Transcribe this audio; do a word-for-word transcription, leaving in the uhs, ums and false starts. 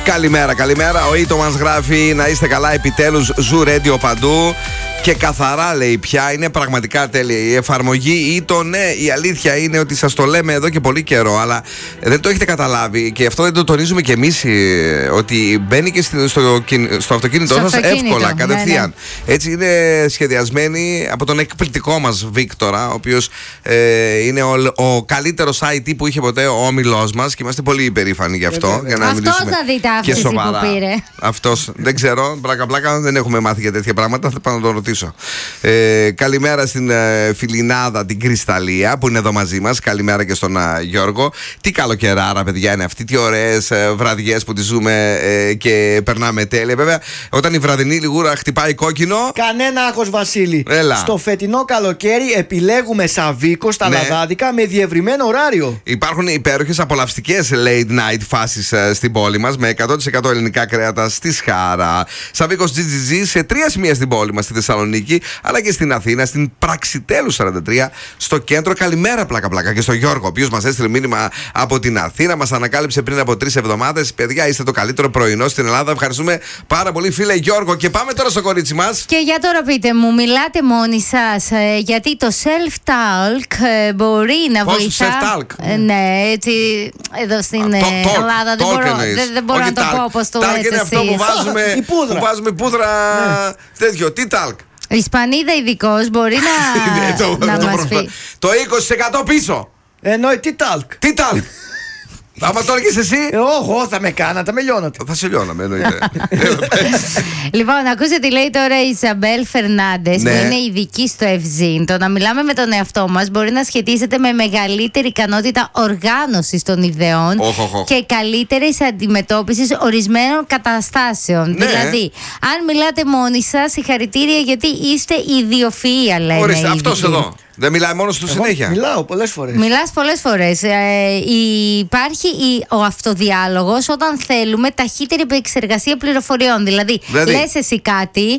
Καλημέρα, καλημέρα. Ο Ήτο μας γράφει να είστε καλά, επιτέλους Ζου Radio παντού. Και καθαρά λέει πια, είναι πραγματικά τέλεια η εφαρμογή Ήτο. Ναι, η αλήθεια είναι ότι σας το λέμε εδώ και πολύ καιρό, αλλά δεν το έχετε καταλάβει και αυτό δεν το τονίζουμε κι εμείς, ότι μπαίνει και στο, στο, στο αυτοκίνητό σας εύκολα, κατευθείαν. Ναι, ναι. Έτσι είναι σχεδιασμένη από τον εκπληκτικό μας Βίκτορα, ο οποίος ε, είναι ο, ο καλύτερος άι τι που είχε ποτέ ο όμιλός μας και είμαστε πολύ υπερήφανοι γι' αυτό. Ε, για να αυτός θα δει τα αύξηση που πήρε. Αυτός, δεν ξέρω, πλάκα πλάκα, δεν έχουμε μάθει για τέτοια πράγματα, θα πάω να το ρωτήσω. Ε, καλημέρα στην ε, Φιλινάδα την Κρυσταλλία που είναι εδώ μαζί μας. Καλημέρα και στον ε, Γιώργο. Τι καλοκαιράρα, παιδιά, είναι αυτή. Τι ωραίες ε, βραδιές που τη ζούμε ε, και περνάμε τέλεια. Βέβαια, όταν η βραδινή λιγούρα χτυπάει κόκκινο. Κανένα άγχος, Βασίλη. Έλα. Στο φετινό καλοκαίρι επιλέγουμε Σαββίκο στα ναι. Λαδάδικα με διευρυμένο ωράριο. Υπάρχουν υπέροχες απολαυστικές late night φάσεις ε, στην πόλη μας με εκατό τοις εκατό ελληνικά κρέατα στη Σχάρα. Σαββίκος τζι τζι τζι σε τρία σημεία στην πόλη μας, στη Θεσσαλονίκη, αλλά και στην Αθήνα, στην Πραξιτέλου σαράντα τρία, στο κέντρο. Καλημέρα, πλάκα πλάκα, και στο Γιώργο, ο οποίος μας έστειλε μήνυμα από την Αθήνα. Μας ανακάλυψε πριν από τρεις εβδομάδες. Παιδιά, είστε το καλύτερο πρωινό στην Ελλάδα. Ευχαριστούμε πάρα πολύ, φίλε Γιώργο. Και πάμε τώρα στο κορίτσι μας. Και για τώρα πείτε μου, μιλάτε μόνοι σας, ε, γιατί το self-talk ε, μπορεί να Πώς, βοηθά. self-talk? Ε, ναι, έτσι εδώ στην Α, ε, το, talk, Ελλάδα talk δεν μπορώ, εννοείς. δεν, δεν μπορώ Όχι να το talk. πω όπως το Talk λέτε είναι αυτό που εσείς. βάζουμε, πούδρα. που βάζουμε πούδρα τέτοιο. Τι talk? Η Ισπανίδα ειδικός μπορεί να, το, να το, μας το, πει. το είκοσι τοις εκατό πίσω. Εννοεί τι τάλκ. Τι talk? Άμα το έλεγες εσύ. Ε, όχι, θα με κάνατε, με λιώνατε. Θα σε λιώναμε, εννοείται. Λοιπόν, ακούστε τι λέει τώρα η Ιζαμπέλ Φερνάντες, Ναι. που είναι ειδική στο Ευζήν. Το να μιλάμε με τον εαυτό μας μπορεί να σχετίζεται με μεγαλύτερη ικανότητα οργάνωσης των ιδεών Οχ, οχ, οχ. και καλύτερης αντιμετώπισης ορισμένων καταστάσεων. Ναι. Δηλαδή, αν μιλάτε μόνοι σας, συγχαρητήρια, γιατί είστε ιδιοφυΐα, λένε. Ορίστε, οι αυτός ειδικοί. εδώ. Δεν μιλάει μόνος του συνέχεια. Μιλάω πολλές φορές. Μιλάς πολλές φορές. Ε, υπάρχει η, ο αυτοδιάλογος όταν θέλουμε ταχύτερη επεξεργασία πληροφοριών. Δηλαδή, Δηλαδή? λες εσύ κάτι